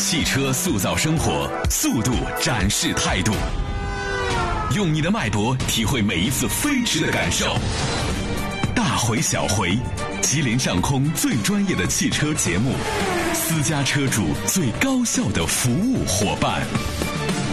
汽车塑造生活，速度展示态度，用你的脉搏体会每一次飞驰的感受。大回小回，吉林上空最专业的汽车节目，私家车主最高效的服务伙伴。